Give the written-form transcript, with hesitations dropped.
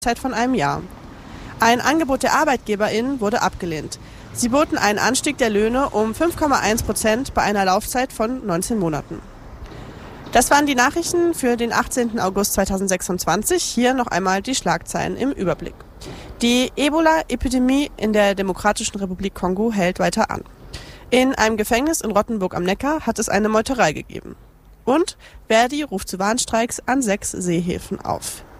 Zeit von einem Jahr. Ein Angebot der ArbeitgeberInnen wurde abgelehnt. Sie boten einen Anstieg der Löhne um 5,1% bei einer Laufzeit von 19 Monaten. Das waren die Nachrichten für den 18. August 2026. Hier noch einmal die Schlagzeilen im Überblick. Die Ebola-Epidemie in der Demokratischen Republik Kongo hält weiter an. In einem Gefängnis in Rottenburg am Neckar hat es eine Meuterei gegeben. Und Verdi ruft zu Warnstreiks an 6 Seehäfen auf.